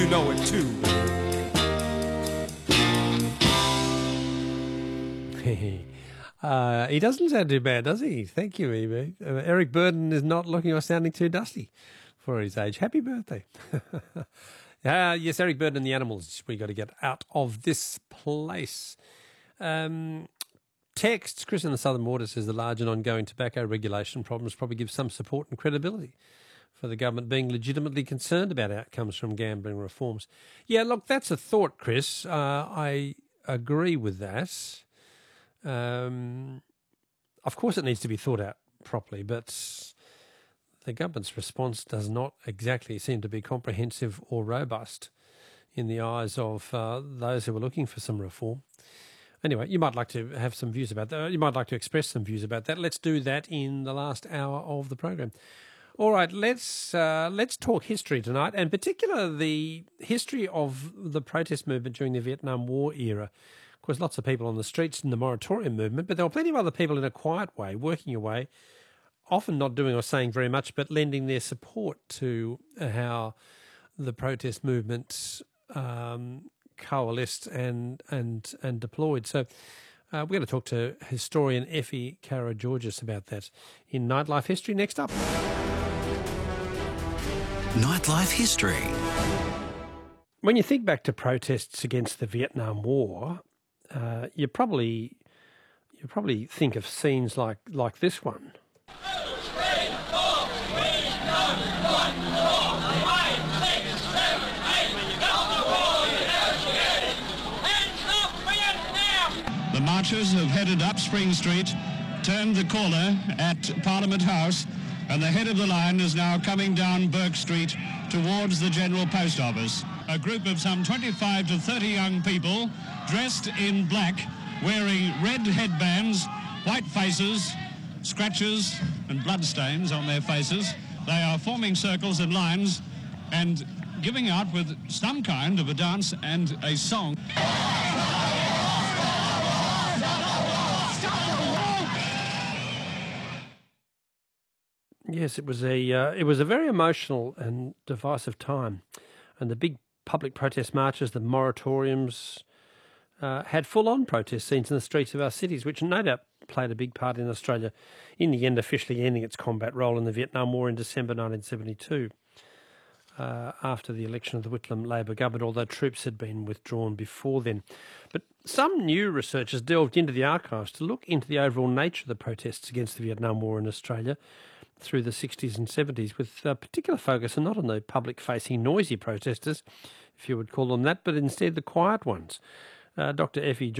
You know it too. He doesn't sound too bad, does he? Thank you, Eve. Eric Burden is not looking or sounding too dusty for his age. Happy birthday. Yes, Eric Burden and the Animals. We got to get out of this place. Texts, Chris in the Southern Water says the large and ongoing tobacco regulation problems probably give some support and credibility for the government being legitimately concerned about outcomes from gambling reforms. Yeah, look, that's a thought, Chris. I agree with that. Of course it needs to be thought out properly, but the government's response does not exactly seem to be comprehensive or robust in the eyes of those who are looking for some reform. Anyway, you might like to have some views about that. You might like to express some views about that. Let's do that in the last hour of the program. All right, let's talk history tonight, and particularly the history of the protest movement during the Vietnam War era. Of course, lots of people on the streets in the moratorium movement, but there were plenty of other people in a quiet way, working away, often not doing or saying very much, but lending their support to how the protest movement coalesced and deployed. So we're going to talk to historian Effie Karageorgis about that in Nightlife History next up. Nightlife History. When you think back to protests against the Vietnam War, you probably think of scenes like this one. The marchers have headed up Spring Street, turned the corner at Parliament House, and the head of the line is now coming down Burke Street towards the General Post Office. A group of some 25 to 30 young people dressed in black, wearing red headbands, white faces, scratches and bloodstains on their faces. They are forming circles and lines and giving out with some kind of a dance and a song. Yes, it was a very emotional and divisive time, and the big public protest marches, the moratoriums, had full-on protest scenes in the streets of our cities, which no doubt played a big part in Australia, in the end officially ending its combat role in the Vietnam War in December 1972, after the election of the Whitlam Labor government, although troops had been withdrawn before then. But some new researchers delved into the archives to look into the overall nature of the protests against the Vietnam War in Australia through the 60s and 70s, with a particular focus not on the public-facing noisy protesters, if you would call them that, but instead the quiet ones. Dr. Effie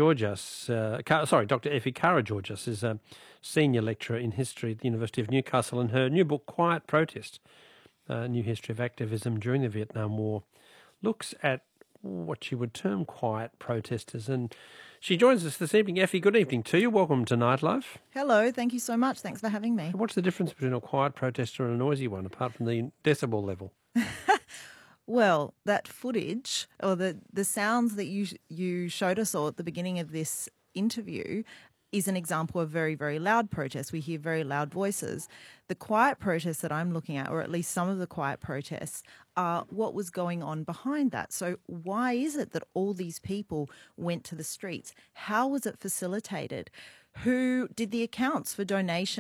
Karageorgis is a senior lecturer in history at the University of Newcastle, and her new book, Quiet Protest, New History of Activism During the Vietnam War, looks at what you would term quiet protesters. And she joins us this evening. Effie, good evening to you. Welcome to Nightlife. Hello, thank you so much. Thanks for having me. What's the difference between a quiet protester and a noisy one, apart from the decibel level? Well, that footage, or the sounds that you showed us all at the beginning of this interview, is an example of very, very loud protests. We hear very loud voices. The quiet protests that I'm looking at, or at least some of the quiet protests, are what was going on behind that. So why is it that all these people went to the streets? How was it facilitated? Who did the accounts for donations?